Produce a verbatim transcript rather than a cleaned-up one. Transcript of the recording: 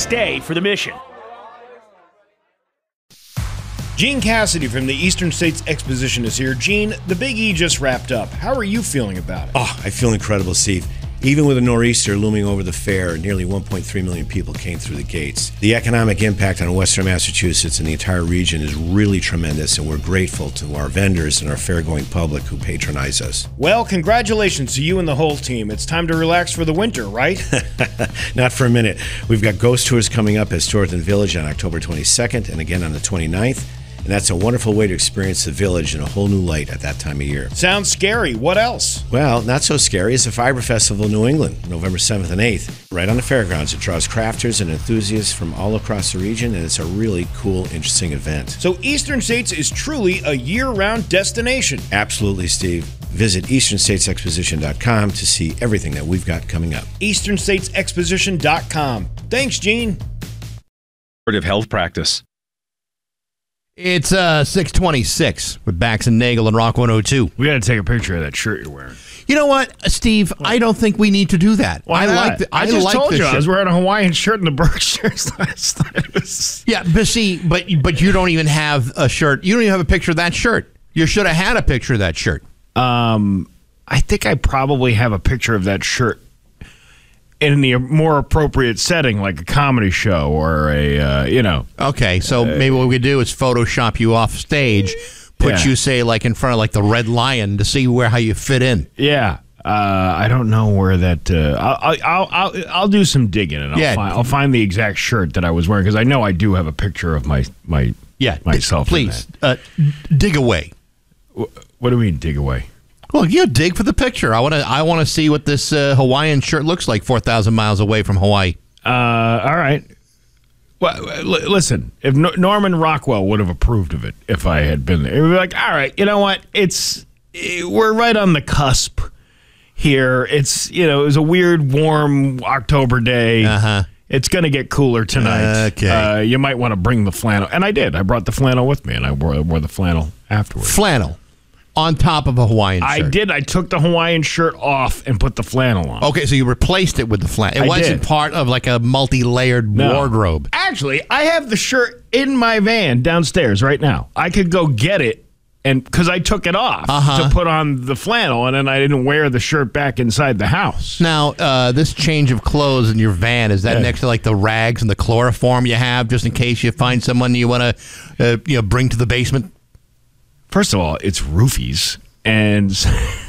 stay for the mission. Gene Cassidy from the Eastern States Exposition is here. Gene, the Big E just wrapped up. How are you feeling about it? Oh, I feel incredible, Steve. Even with a nor'easter looming over the fair, nearly one point three million people came through the gates. The economic impact on Western Massachusetts and the entire region is really tremendous, and we're grateful to our vendors and our fair-going public who patronize us. Well, congratulations to you and the whole team. It's time to relax for the winter, right? Not for a minute. We've got ghost tours coming up at Storeton Village on October twenty-second and again on the twenty-ninth. And that's a wonderful way to experience the village in a whole new light at that time of year. Sounds scary. What else? Well, not so scary. It's the Fiber Festival in New England, November seventh and eighth, right on the fairgrounds. It draws crafters and enthusiasts from all across the region, and it's a really cool, interesting event. So Eastern States is truly a year-round destination. Absolutely, Steve. Visit eastern states exposition dot com to see everything that we've got coming up. eastern states exposition dot com. Thanks, Gene. Health practice. It's uh, six twenty-six with Bax and Nagel and Rock one oh two. We got to take a picture of that shirt you're wearing. You know what, Steve? I don't think we need to do that. Why I not? like. The, I, I just like told this you shirt. I was wearing a Hawaiian shirt in the Berkshires last night. Was... Yeah, but see, but but you don't even have a shirt. You don't even have a picture of that shirt. You should have had a picture of that shirt. Um, I think I probably have a picture of that shirt in the more appropriate setting, like a comedy show or a, uh, you know. Okay, so uh, maybe what we could do is Photoshop you off stage, put yeah. you, say, like in front of like the Red Lion to see where how you fit in. Yeah. Uh, I don't know where that. Uh, I'll, I'll I'll I'll do some digging and I'll, yeah. find, I'll find the exact shirt that I was wearing because I know I do have a picture of my my yeah myself. D- please uh, dig away. What, what do you mean dig away? Well, yeah, dig for the picture. I want to. I want to see what this uh, Hawaiian shirt looks like, four thousand miles away from Hawaii. Uh, all right. Well, l- listen. If no- Norman Rockwell would have approved of it, if I had been there, it would be like, all right, you know what? It's it, we're right on the cusp here. It's you know, it was a weird, warm October day. Uh huh. It's going to get cooler tonight. Okay. Uh, you might want to bring the flannel, and I did. I brought the flannel with me, and I wore, wore the flannel afterwards. Flannel. On top of a Hawaiian shirt. I did. I took the Hawaiian shirt off and put the flannel on. Okay, so you replaced it with the flannel. It I wasn't did. part of like a multi-layered No. wardrobe. Actually, I have the shirt in my van downstairs right now. I could go get it, and because I took it off Uh-huh. to put on the flannel, and then I didn't wear the shirt back inside the house. Now, uh, this change of clothes in your van, is that Yeah. next to like the rags and the chloroform you have, just in case you find someone you want to uh, you know, bring to the basement? First of all, it's roofies. And